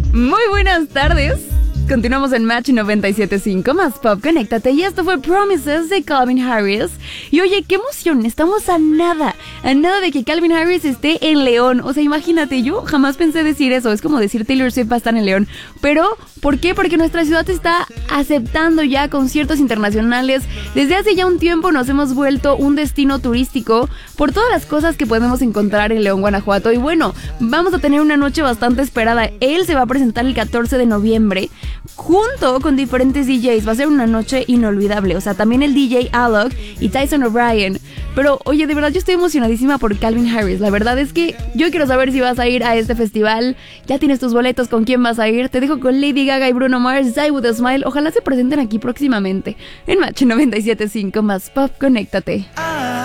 Muy buenas tardes. Continuamos en Match 97.5 más Pop, conéctate. Y esto fue Promises de Calvin Harris. Y oye, qué emoción, estamos a nada de que Calvin Harris esté en León. O sea, imagínate, yo jamás pensé decir eso. Es como decir Taylor Swift va a estar en León. Pero, ¿por qué? Porque nuestra ciudad está aceptando ya conciertos internacionales. Desde hace ya un tiempo nos hemos vuelto un destino turístico por todas las cosas que podemos encontrar en León, Guanajuato. Y bueno, vamos a tener una noche bastante esperada. Él se va a presentar el 14 de noviembre junto con diferentes DJs. Va a ser una noche inolvidable. O sea, también el DJ Alok y Tyson O'Brien. Pero oye, de verdad yo estoy emocionadísima por Calvin Harris. La verdad es que yo quiero saber si vas a ir a este festival. Ya tienes tus boletos, ¿con quién vas a ir? Te dejo con Lady Gaga y Bruno Mars, Die With A Smile. Ojalá se presenten aquí próximamente en Match 97.5 más Pop, conéctate.